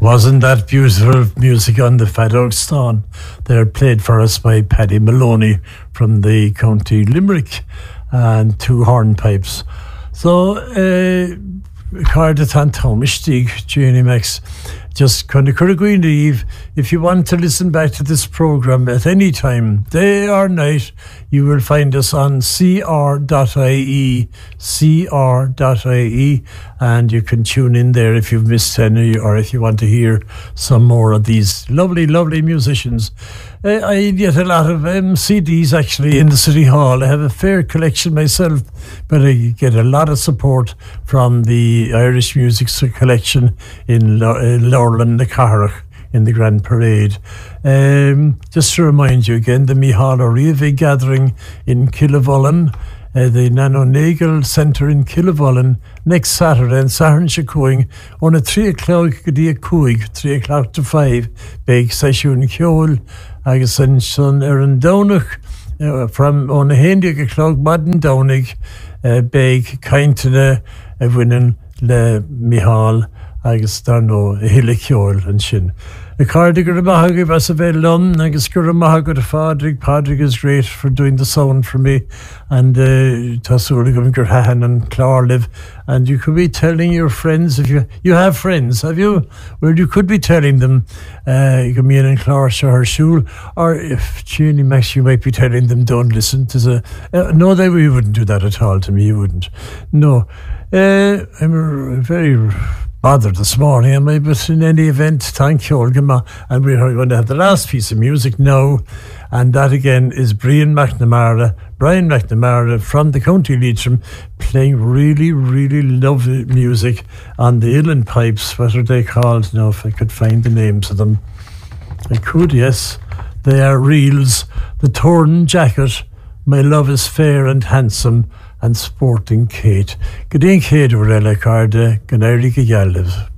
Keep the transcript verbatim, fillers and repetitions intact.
Wasn't that beautiful music on the Fat Oak Stone? They're played for us by Paddy Maloney from the County Limerick and two hornpipes. So, uh, Carda Tantomistig, Janie Max, just kind of could Eve. If you want to listen back to this program at any time, day or night, you will find us on c r dot i e, c r dot i e, and you can tune in there if you've missed any or if you want to hear some more of these lovely, lovely musicians. Uh, I get a lot of um, C Ds actually in the City Hall. I have a fair collection myself, but I get a lot of support from the Irish Music Collection in Lorlan na Carach in the Grand Parade. Um, just to remind you again, the Micheál Ó Riamh gathering in Killavullen, uh, the Nanonagal Centre in Killavullen, next Saturday, and Saturn Shakoing on at three o'clock, Kuig, three o'clock to five, Beg Session Kjol, agus an son ar an Downach, uh, from on a Hendig o'clock, Madden Downig, uh, Beg Kaintana, a winning le Micheál, agus darno a Hille Kjol and Shin. The Cardigan Mahag as a very long, agus Guramahag or Fadrig. Padrig is great for doing the sound for me, and Tassurigum Gurhahan and Clarliv. And you could be telling your friends, if you you have friends, have you? Well, you could be telling them, uh, you can be in Clar her shul, or if Jeannie Max, you might be telling them, don't listen to the. Uh, no, they we wouldn't do that at all to me, you wouldn't. No. Uh, I'm very bothered this morning, am I? But in any event, thank you, Olga. And we're going to have the last piece of music now, and that again is Brian McNamara, Brian McNamara from the County Leitrim, playing really, really lovely music on the uilleann pipes. What are they called? Now, if I could find the names of them. I could, yes. They are reels. The Torn Jacket, My Love is Fair and Handsome, and Sporting Kate. Good day, Kate, Orella Carda, Ganari Gayaliv.